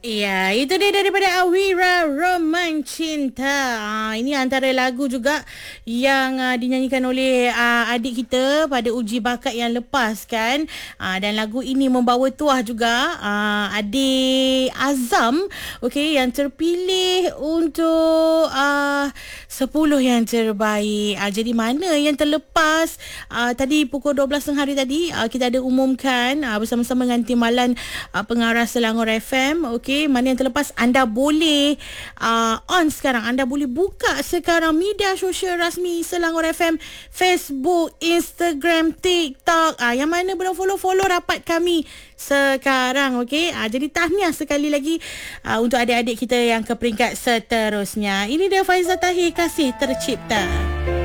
Ya, itu dia daripada Awira, Roman Cinta. Ini antara lagu juga yang dinyanyikan oleh adik kita pada uji bakat yang lepas kan. Dan lagu ini membawa tuah juga adik Azam, okey, yang terpilih untuk 10 yang terbaik. Jadi mana yang terlepas? Tadi pukul 12 hari tadi kita ada umumkan bersama-sama dengan Timbalan Pengarah Selangor FM. Okey, mana yang terlepas, anda boleh on sekarang. Anda boleh buka sekarang media sosial rasmi Selangor FM, Facebook, Instagram, TikTok. Yang mana belum follow rapat kami sekarang. Okey, jadi tahniah sekali lagi untuk adik-adik kita yang ke peringkat seterusnya. Ini dia Faizal Tahir, Kasih Tercipta.